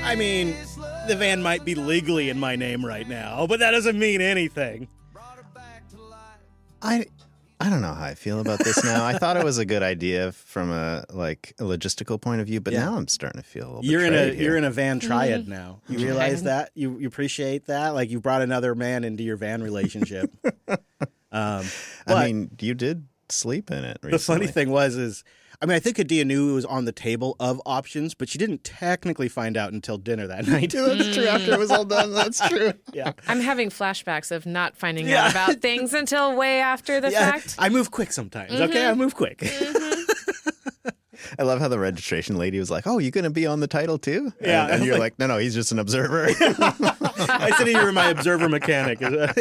I mean, the van might be legally in my name right now, but that doesn't mean anything. I don't know how I feel about this now. I thought it was a good idea from a logistical point of view, but now I'm starting to feel a little betrayed here. You're in a van triad now. You realize that? You appreciate that? Like you brought another man into your van relationship. I mean, you did sleep in it recently. The funny thing was, I think Adia knew it was on the table of options, but she didn't technically find out until dinner that night. That's true. After it was all done, that's true. Yeah. I'm having flashbacks of not finding out about things until way after the fact. I move quick sometimes, okay? I move quick. I love how the registration lady was like, "Oh, you going to be on the title too?" Yeah. And you're like, "No, he's just an observer." I said you were my observer mechanic.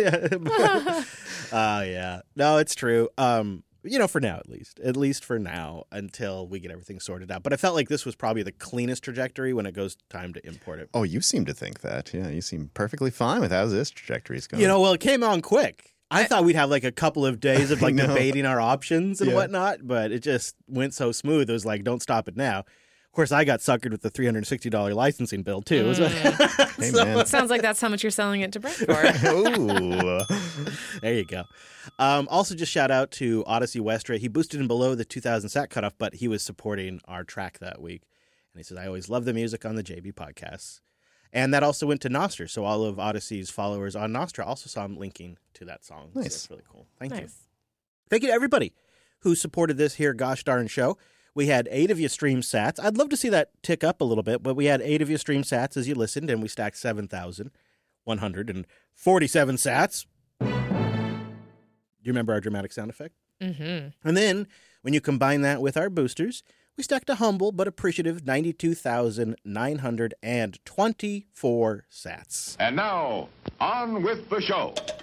Yeah. No, it's true. For now, at least for now, until we get everything sorted out. But I felt like this was probably the cleanest trajectory when it goes time to import it. Oh, you seem to think that. Yeah, you seem perfectly fine with how this trajectory is going. Well, it came on quick. I thought we'd have like a couple of days of like debating our options and whatnot, but it just went so smooth. It was like, don't stop it now. Of course, I got suckered with the $360 licensing bill, too. Hey, man. Sounds like that's how much you're selling it to Brent for. Ooh. There you go. Also, just shout out to Odyssey Westra. He boosted him below the 2,000 sat cutoff, but he was supporting our track that week. And he says, I always love the music on the JB podcasts. And that also went to Nostra. So all of Odyssey's followers on Nostra also saw him linking to that song. Nice. So that's really cool. Thank you. Thank you to everybody who supported this here gosh darn show. We had 8 of you stream sats. I'd love to see that tick up a little bit, but we had 8 of you stream sats as you listened, and we stacked 7,147 sats. Do you remember our dramatic sound effect? Mm-hmm. And then, when you combine that with our boosters, we stacked a humble but appreciative 92,924 sats. And now, on with the show.